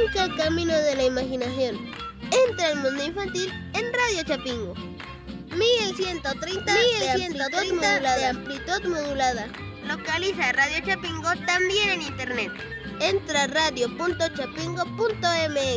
Arranca el camino de la imaginación. Entra al mundo infantil en Radio Chapingo. 1130 de amplitud modulada. Localiza Radio Chapingo también en internet. Entra a radio.chapingo.mx.